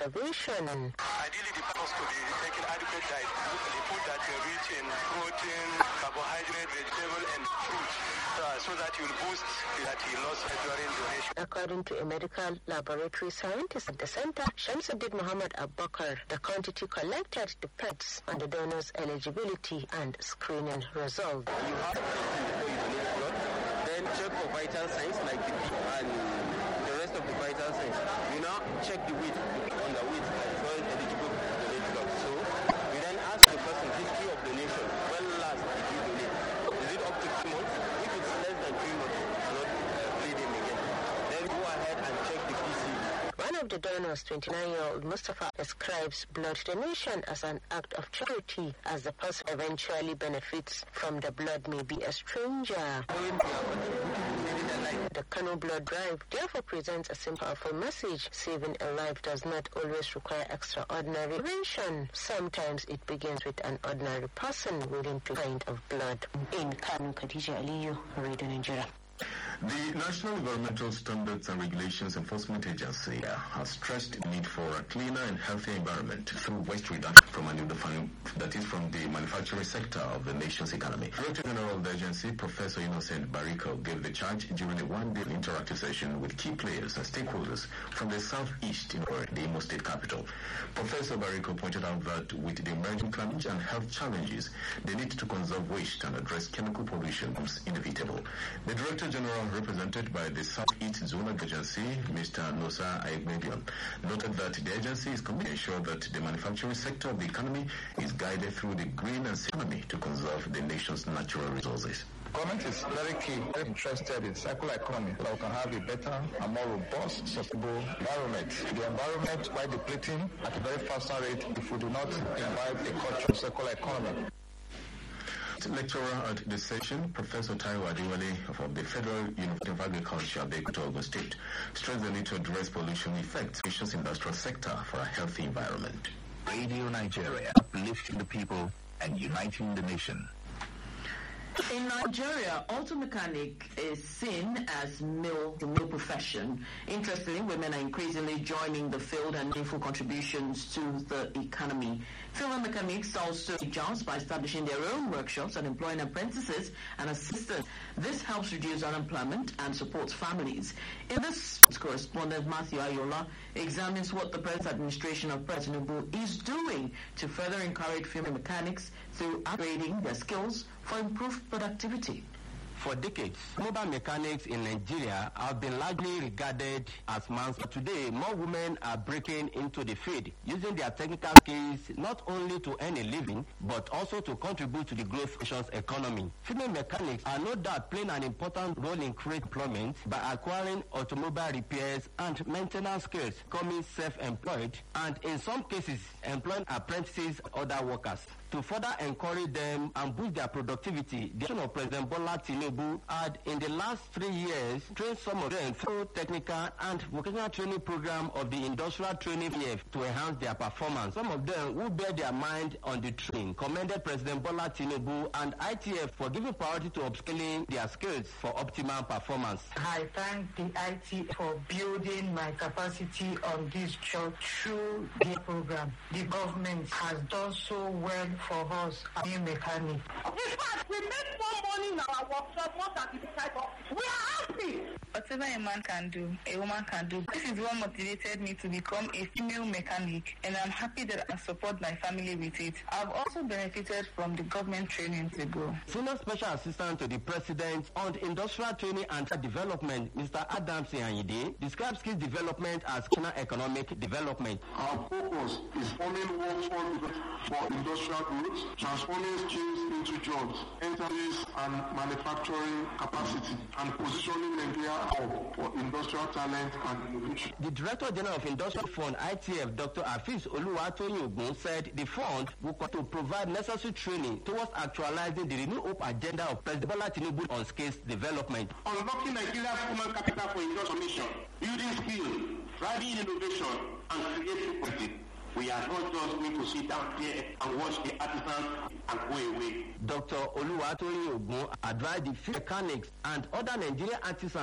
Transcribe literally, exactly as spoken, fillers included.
conservation. Ideally, the purpose could be taking adequate diet, the food that is rich in protein, carbohydrate, vegetable, and fruit, uh, so that you will boost that you lost during donation. According to a medical laboratory scientist at the center, Shamsuddin Muhammad Abubakar, the quantity collected depends on the donor's eligibility and screening result. You have to blood, then check for vital signs like the B and the rest of the vital signs. You now check the weight on the weight and so it's eligible to donate blood. So you then ask the person history of donation. When last did you donate? Is it up to three months? If it's less than three months, you cannot uh, bleed him again. Then go ahead and check the P C. One of the donors, twenty-nine-year-old Mustafa, describes blood donation as an act of charity, as the person eventually benefits from the blood may be a stranger. The Kano Blood Drive therefore presents a simple message: saving a life does not always require extraordinary intervention. Sometimes it begins with an ordinary person willing to pint of blood. In Kano, Khadija Aliyu, Radio Nigeria. The National Environmental Standards and Regulations Enforcement Agency has stressed the need for a cleaner and healthier environment through waste reduction from an defined, that is from the manufacturing sector of the nation's economy. Director General of the agency, Professor Innocent Bariko, gave the charge during a one-day interactive session with key players and stakeholders from the southeast in the Imo State capital. Professor Bariko pointed out that with the emerging climate and health challenges, the need to conserve waste and address chemical pollution is inevitable. The Director General, represented by the Southeast Zonal Agency, Mister Nosa Aibmedion, noted that the agency is committed to ensure that the manufacturing sector of the economy is guided through the green and economy to conserve the nation's natural resources. Government is very key, very interested in circular economy, so we can have a better and more robust, sustainable environment. The environment, by depleting at a very faster rate, if we do not imbibe a culture of circular economy. Lecturer at the session, Professor Taiwo Adewale of the Federal University of Agriculture, Abeokuta, Ogun State, stressed the need to address pollution effects of the nation's industrial sector for a healthy environment. Radio Nigeria, uplifting the people and uniting the nation. In Nigeria, auto mechanic is seen as male the male profession. Interestingly, women are increasingly joining the field and meaningful contributions to the economy. Female mechanics also take jobs by establishing their own workshops and employing apprentices and assistants. This helps reduce unemployment and supports families. In this, correspondent Matthew Ayola examines what the present administration of President Tinubu is doing to further encourage female mechanics through upgrading their skills for improved productivity. For decades, mobile mechanics in Nigeria have been largely regarded as men. Today, more women are breaking into the field, using their technical skills not only to earn a living, but also to contribute to the growth of the nation's economy. Female mechanics are no doubt playing an important role in creating employment by acquiring automobile repairs and maintenance skills, becoming self-employed, and in some cases, employing apprentices and other workers. To further encourage them and boost their productivity, the action of President Bola Tinubu had in the last three years trained some of them through technical and vocational training program of the Industrial Training F to enhance their performance. Some of them who bear their mind on the training commended President Bola Tinubu and I T F for giving priority to upskilling their skills for optimal performance. I thank the I T F for building my capacity on this job through the program. The government has done so well for us, a new mechanic. In fact, we make more money in our workshop, more than the type of. We are happy. Whatever a man can do, a woman can do. This is what motivated me to become a female mechanic, and I'm happy that I support my family with it. I've also benefited from the government training to go. Senior Special Assistant to the President on Industrial Training and Development, Mister Adams Anyide, describes skills development as economic development. Our focus is forming workforce for industrial growth, transforming skills into jobs, enterprise and manufacturing capacity, and positioning Nigeria hub for industrial talent and innovation. The Director General of Industrial Fund, I T F, Doctor Afeez Oluwatoyin Ogun, said the fund will continue to provide necessary training towards actualizing the Renew Hope agenda of President Bola Tinubu on skills development. Unlocking Nigeria's human capital for industrial mission, building skills, driving innovation, and creating quality. We are not just going to sit down here and watch the artisans and go away. Doctor Oluwatoyin Ogun advised the mechanics and other Nigerian artisans